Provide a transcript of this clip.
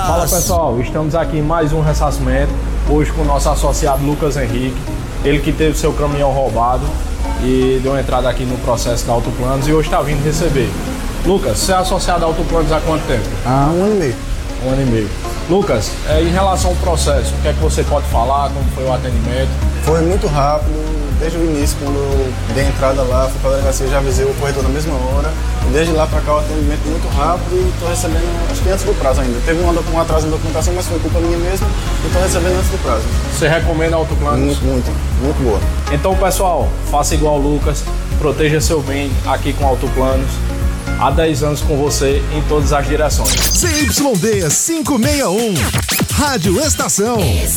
Fala pessoal, estamos aqui em mais um ressarcimento, hoje com o nosso associado Lucas Henrique, ele que teve seu caminhão roubado e deu entrada aqui no processo da Autoplanos e hoje está vindo receber. Lucas, você é associado à Autoplanos há quanto tempo? Há 1 ano e meio. 1 ano e meio. Lucas, em relação ao processo, o que é que você pode falar, como foi o atendimento? Foi muito rápido, desde o início, quando eu dei a entrada lá, fui para a delegacia, já avisei o corretor na mesma hora. E desde lá para cá o atendimento muito rápido e estou recebendo, acho que antes do prazo ainda. Teve um atraso na documentação, mas foi culpa minha mesmo e estou recebendo antes do prazo. Você recomenda a Autoplanos? Muito boa. Então pessoal, faça igual o Lucas, proteja seu bem aqui com a Autoplanos. Há 10 anos com você em todas as direções. CYD 561, Rádio Estação.